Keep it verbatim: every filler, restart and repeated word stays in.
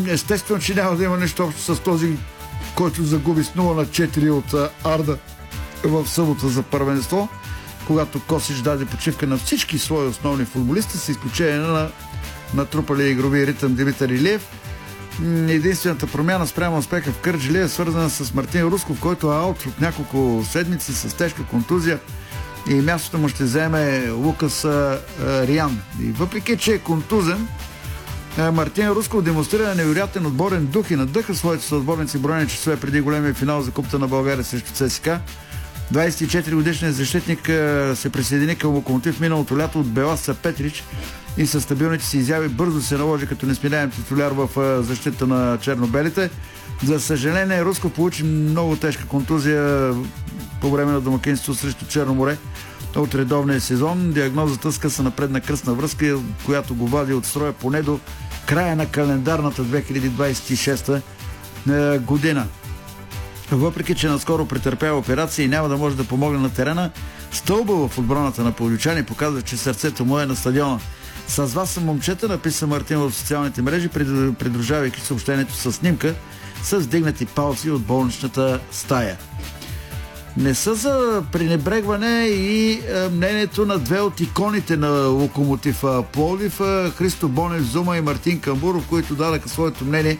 Естествено, че няма да има нещо общо с този, който загуби с нула на четири от Арда в събота за първенство, когато Косич даде почивка на всички свои основни футболисти, с изключение на натрупали игрови ритъм Димитър Илиев. Единствената промяна спрямо успеха в Кърджали е свързана с Мартин Русков, който е аут от няколко седмици с тежка контузия и мястото му ще вземе Лукас а, Риан. И въпреки, че е контузен, а, Мартин Русков демонстрира невероятен отборен дух и надъха своите съотборници броени часове преди големия финал за Купата на България срещу ЦСКА. двадесет и четири годишният защитник а, се присъедини към Локомотив миналото лято от Беласа Петрич и със стабилните си изяви бързо се наложи като несменяем титуляр в защита на чернобелите. За съжаление, Русков получи много тежка контузия по време на домакинството срещу Черно море от редовния сезон. Диагнозата с къса напредна кръстна връзка, която го вади от строя поне до края на календарната две хиляди двадесет и шеста година. Въпреки че наскоро претърпява операция и няма да може да помогне на терена, стълба в отбраната на пловдивчани показва, че сърцето му е на стадиона. С вас съм момчета, написа Мартин в социалните мрежи, придружавайки съобщението с снимка с вдигнати палци от болничната стая. Не са за пренебрегване и мнението на две от иконите на Локомотив Пловдив, Христо Бонев Зума и Мартин Камбуров, които дадаха своето мнение